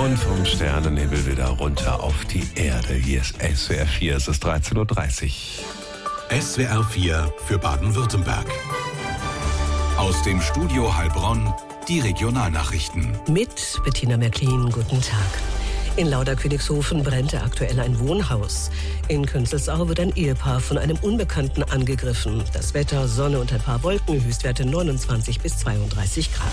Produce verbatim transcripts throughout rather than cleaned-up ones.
Und vom Sternenhimmel wieder runter auf die Erde. Hier ist S W R vier, es ist dreizehn Uhr dreißig. S W R vier für Baden-Württemberg. Aus dem Studio Heilbronn die Regionalnachrichten. Mit Bettina Märklin, guten Tag. In Lauderkönigshofen brennt aktuell ein Wohnhaus. In Künzelsau wird ein Ehepaar von einem Unbekannten angegriffen. Das Wetter, Sonne und ein paar Wolken, Höchstwerte neunundzwanzig bis zweiunddreißig Grad.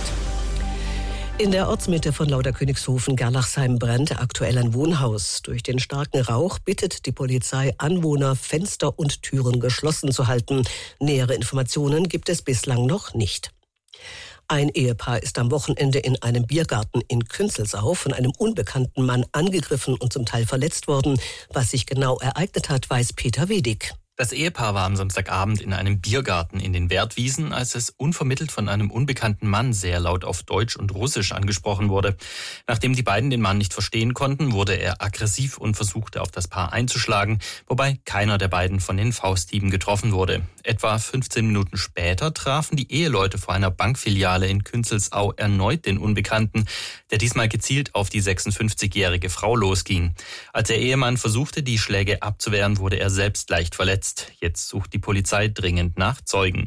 In der Ortsmitte von Lauderkönigshofen, Gerlachsheim, brennt aktuell ein Wohnhaus. Durch den starken Rauch bittet die Polizei Anwohner, Fenster und Türen geschlossen zu halten. Nähere Informationen gibt es bislang noch nicht. Ein Ehepaar ist am Wochenende in einem Biergarten in Künzelsau von einem unbekannten Mann angegriffen und zum Teil verletzt worden. Was sich genau ereignet hat, weiß Peter Wedig. Das Ehepaar war am Samstagabend in einem Biergarten in den Wertwiesen, als es unvermittelt von einem unbekannten Mann sehr laut auf Deutsch und Russisch angesprochen wurde. Nachdem die beiden den Mann nicht verstehen konnten, wurde er aggressiv und versuchte auf das Paar einzuschlagen, wobei keiner der beiden von den Fausthieben getroffen wurde. Etwa fünfzehn Minuten später trafen die Eheleute vor einer Bankfiliale in Künzelsau erneut den Unbekannten, der diesmal gezielt auf die sechsundfünfzigjährige Frau losging. Als der Ehemann versuchte, die Schläge abzuwehren, wurde er selbst leicht verletzt. Jetzt sucht die Polizei dringend nach Zeugen.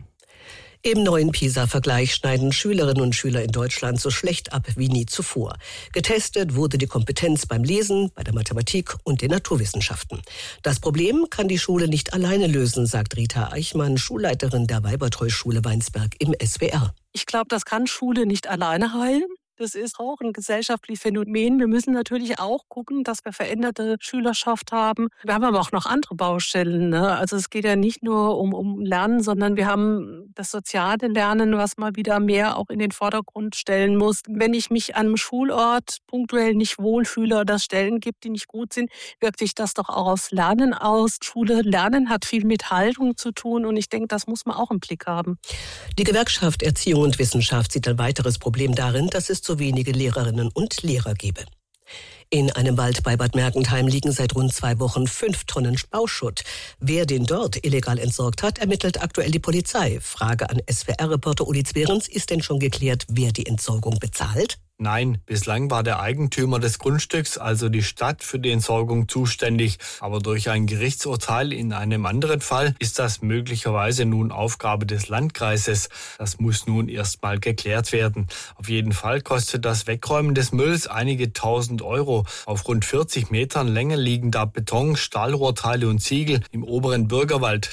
Im neuen PISA-Vergleich schneiden Schülerinnen und Schüler in Deutschland so schlecht ab wie nie zuvor. Getestet wurde die Kompetenz beim Lesen, bei der Mathematik und den Naturwissenschaften. Das Problem kann die Schule nicht alleine lösen, sagt Rita Eichmann, Schulleiterin der Weibertreu-Schule Weinsberg im S W R. Ich glaube, das kann Schule nicht alleine heilen. Das ist auch ein gesellschaftliches Phänomen. Wir müssen natürlich auch gucken, dass wir veränderte Schülerschaft haben. Wir haben aber auch noch andere Baustellen, ne? Also es geht ja nicht nur um, um Lernen, sondern wir haben das soziale Lernen, was mal wieder mehr auch in den Vordergrund stellen muss. Wenn ich mich an einem Schulort punktuell nicht wohlfühle oder es Stellen gibt, die nicht gut sind, wirkt sich das doch auch aufs Lernen aus. Schule Lernen hat viel mit Haltung zu tun und ich denke, das muss man auch im Blick haben. Die Gewerkschaft Erziehung und Wissenschaft sieht ein weiteres Problem darin, dass es zu wenige Lehrerinnen und Lehrer gebe. In einem Wald bei Bad Mergentheim liegen seit rund zwei Wochen fünf Tonnen Bauschutt. Wer den dort illegal entsorgt hat, ermittelt aktuell die Polizei. Frage an S W R-Reporter Uli Zwerens, ist denn schon geklärt, wer die Entsorgung bezahlt? Nein, bislang war der Eigentümer des Grundstücks, also die Stadt, für die Entsorgung zuständig. Aber durch ein Gerichtsurteil in einem anderen Fall ist das möglicherweise nun Aufgabe des Landkreises. Das muss nun erstmal geklärt werden. Auf jeden Fall kostet das Wegräumen des Mülls einige tausend Euro. Auf rund vierzig Metern Länge liegen da Beton, Stahlrohrteile und Ziegel im oberen Bürgerwald.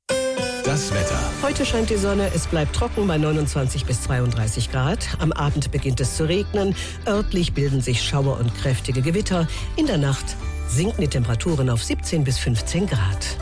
Das Wetter. Heute scheint die Sonne, es bleibt trocken bei neunundzwanzig bis zweiunddreißig Grad. Am Abend beginnt es zu regnen. Örtlich bilden sich Schauer und kräftige Gewitter. In der Nacht sinken die Temperaturen auf siebzehn bis fünfzehn Grad.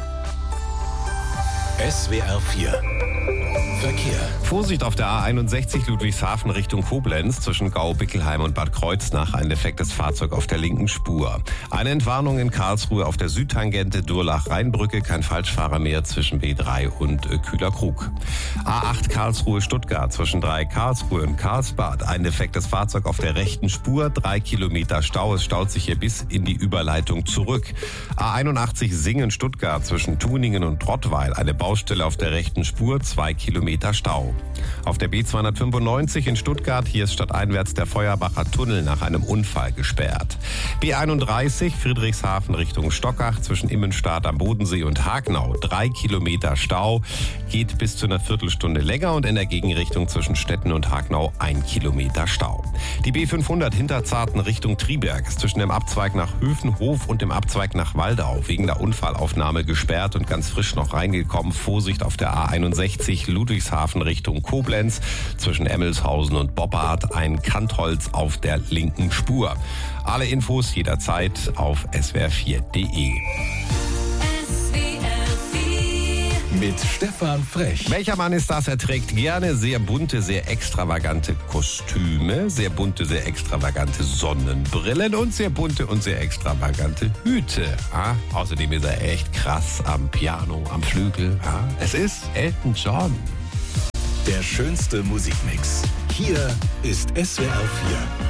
S W R vier. Verkehr. Vorsicht auf der A einundsechzig Ludwigshafen Richtung Koblenz zwischen Gau-Bickelheim und Bad Kreuznach. Ein defektes Fahrzeug auf der linken Spur. Eine Entwarnung in Karlsruhe auf der Südtangente Durlach-Rheinbrücke. Kein Falschfahrer mehr zwischen B drei und Kühler-Krug. A acht Karlsruhe-Stuttgart zwischen drei Karlsruhe und Karlsbad. Ein defektes Fahrzeug auf der rechten Spur. Drei Kilometer Stau. Es staut sich hier bis in die Überleitung zurück. A einundachtzig Singen-Stuttgart zwischen Tuningen und Rottweil. Eine Baustelle auf der rechten Spur. Zwei Kilometer Stau. Auf der B zweihundertfünfundneunzig in Stuttgart, hier ist stadteinwärts der Feuerbacher Tunnel nach einem Unfall gesperrt. B einunddreißig Friedrichshafen Richtung Stockach zwischen Immenstadt am Bodensee und Hagenau. Drei Kilometer Stau, geht bis zu einer Viertelstunde länger und in der Gegenrichtung zwischen Stetten und Hagenau ein Kilometer Stau. Die B fünfhundert Hinterzarten Richtung Triberg ist zwischen dem Abzweig nach Höfenhof und dem Abzweig nach Waldau wegen der Unfallaufnahme gesperrt und ganz frisch noch reingekommen. Vorsicht auf der A einundsechzig Ludwigshafen Richtung Koblenz zwischen Emmelshausen und Boppard, ein Kantholz auf der linken Spur. Alle Infos jederzeit auf s w r vier punkt d e. Mit Stefan Frech. Welcher Mann ist das? Er trägt gerne sehr bunte, sehr extravagante Kostüme, sehr bunte, sehr extravagante Sonnenbrillen und sehr bunte und sehr extravagante Hüte. Ah, außerdem ist er echt krass am Piano, am Flügel. Ah, es ist Elton John. Der schönste Musikmix. Hier ist S W R vier.